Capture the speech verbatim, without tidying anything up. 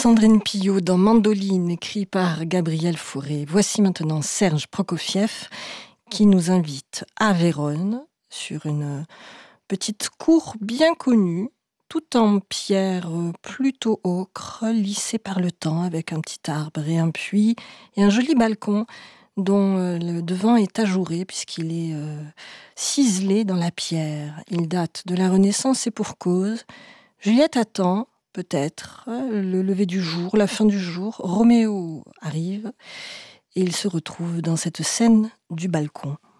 Sandrine Pillot dans Mandoline, écrit par Gabriel Fauré. Voici maintenant Serge Prokofiev qui nous invite à Vérone sur une petite cour bien connue, tout en pierre plutôt ocre, lissée par le temps avec un petit arbre et un puits et un joli balcon dont le devant est ajouré puisqu'il est euh, ciselé dans la pierre. Il date de la Renaissance et pour cause. Juliette attend, peut-être, le lever du jour, la fin du jour. Roméo arrive et il se retrouve dans cette scène du balcon.